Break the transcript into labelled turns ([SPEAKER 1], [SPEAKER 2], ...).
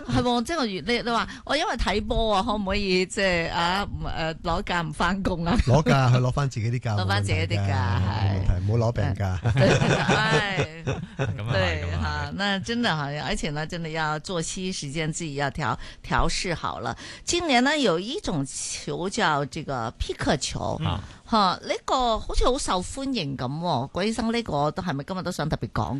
[SPEAKER 1] 係喎，即係你話我因為睇波啊，可唔可以即係攞假唔翻工啊？
[SPEAKER 2] 攞假去攞翻自己啲假，
[SPEAKER 1] 攞翻自己啲假係
[SPEAKER 2] 冇問題，唔好攞病假。
[SPEAKER 1] 哎，對
[SPEAKER 3] 咁
[SPEAKER 1] 哈，那真的哈，而且呢，真的要作息時間自己要調試好了。今年呢，有一種球叫這個匹克球。呢個好似好受歡迎咁，鬼醫生呢個都係咪今日都想特別講？